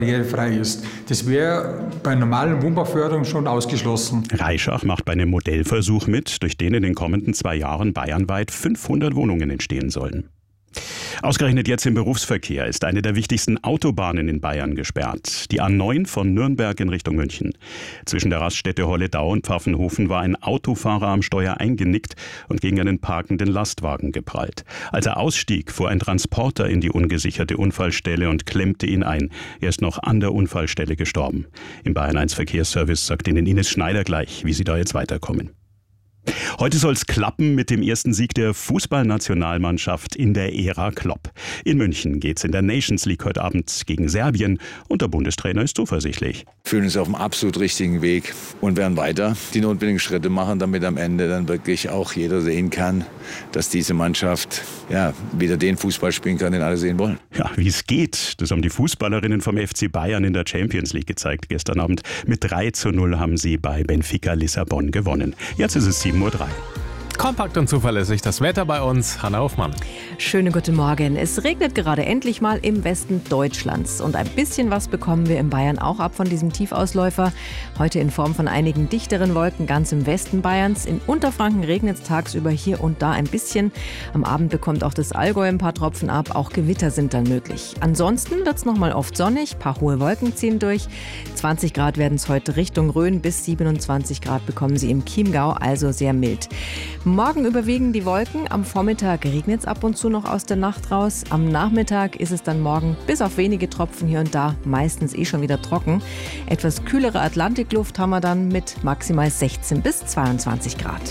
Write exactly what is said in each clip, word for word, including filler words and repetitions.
barrierefrei ist. Das wäre bei normalen Wohnbauförderung schon ausgeschlossen. Reischach macht bei einem Modellversuch mit, durch den in den kommenden zwei Jahren bayernweit fünfhundert Wohnungen entstehen sollen. Ausgerechnet jetzt im Berufsverkehr ist eine der wichtigsten Autobahnen in Bayern gesperrt. Die A neun von Nürnberg in Richtung München. Zwischen der Raststätte Holledau und Pfaffenhofen war ein Autofahrer am Steuer eingenickt und gegen einen parkenden Lastwagen geprallt. Als er ausstieg, fuhr ein Transporter in die ungesicherte Unfallstelle und klemmte ihn ein. Er ist noch an der Unfallstelle gestorben. Im Bayern eins Verkehrsservice sagt Ihnen Ines Schneider gleich, wie Sie da jetzt weiterkommen. Heute soll es klappen mit dem ersten Sieg der Fußballnationalmannschaft in der Ära Klopp. In München geht's in der Nations League heute Abend gegen Serbien und der Bundestrainer ist zuversichtlich. Wir fühlen uns auf dem absolut richtigen Weg und werden weiter die notwendigen Schritte machen, damit am Ende dann wirklich auch jeder sehen kann, dass diese Mannschaft ja, wieder den Fußball spielen kann, den alle sehen wollen. Ja, wie es geht, das haben die Fußballerinnen vom F C Bayern in der Champions League gezeigt gestern Abend. Mit drei zu null haben sie bei Benfica Lissabon gewonnen. Jetzt ist es sieben Uhr drei. Kompakt und zuverlässig das Wetter bei uns. Hanna Hofmann. Schönen guten Morgen. Es regnet gerade endlich mal im Westen Deutschlands. Und ein bisschen was bekommen wir in Bayern auch ab von diesem Tiefausläufer. Heute in Form von einigen dichteren Wolken ganz im Westen Bayerns. In Unterfranken regnet es tagsüber hier und da ein bisschen. Am Abend bekommt auch das Allgäu ein paar Tropfen ab. Auch Gewitter sind dann möglich. Ansonsten wird es nochmal oft sonnig. Ein paar hohe Wolken ziehen durch. zwanzig Grad werden es heute Richtung Rhön. Bis siebenundzwanzig Grad bekommen Sie im Chiemgau, also sehr mild. Morgen überwiegen die Wolken. Am Vormittag regnet es ab und zu noch aus der Nacht raus. Am Nachmittag ist es dann morgen bis auf wenige Tropfen hier und da meistens eh schon wieder trocken. Etwas kühlere Atlantikluft haben wir dann mit maximal sechzehn bis zweiundzwanzig Grad.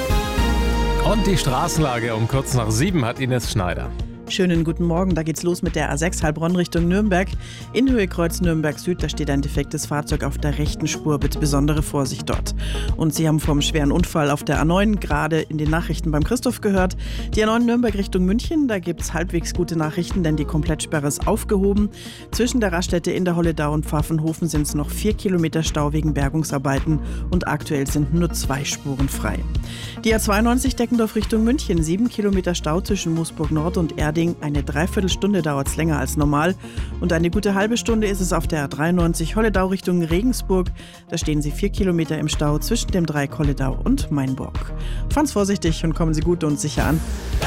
Und die Straßenlage um kurz nach sieben hat Ines Schneider. Schönen guten Morgen, da geht's los mit der A sechs Heilbronn Richtung Nürnberg. In Höhe Kreuz Nürnberg Süd, da steht ein defektes Fahrzeug auf der rechten Spur. Bitte besondere Vorsicht dort. Und Sie haben vom schweren Unfall auf der A neun gerade in den Nachrichten beim Christoph gehört. Die A neun Nürnberg Richtung München, da gibt's halbwegs gute Nachrichten, denn die Komplettsperre ist aufgehoben. Zwischen der Raststätte in der Holledau und Pfaffenhofen sind es noch vier Kilometer Stau wegen Bergungsarbeiten und aktuell sind nur zwei Spuren frei. Die A zweiundneunzig Deckendorf Richtung München, sieben Kilometer Stau zwischen Moosburg Nord und Erding. Eine Dreiviertelstunde dauert es länger als normal und eine gute halbe Stunde ist es auf der A dreiundneunzig Holledau Richtung Regensburg. Da stehen Sie vier Kilometer im Stau zwischen dem Dreieck Holledau und Mainburg. Fahren Sie vorsichtig und kommen Sie gut und sicher an.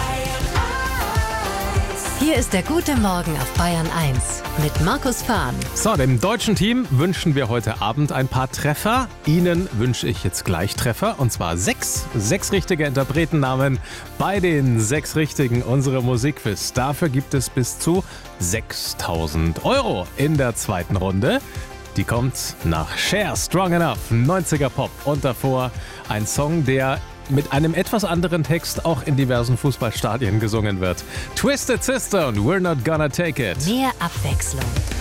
Hier ist der gute Morgen auf Bayern eins mit Markus Fahn. So, dem deutschen Team wünschen wir heute Abend ein paar Treffer. Ihnen wünsche ich jetzt gleich Treffer und zwar sechs. Sechs richtige Interpretennamen bei den sechs richtigen unserer Musikquiz. Dafür gibt es bis zu sechstausend Euro in der zweiten Runde. Die kommt nach Cher, Strong Enough, neunziger Pop und davor ein Song, der mit einem etwas anderen Text auch in diversen Fußballstadien gesungen wird. Twisted Sister und We're Not Gonna Take It. Mehr Abwechslung.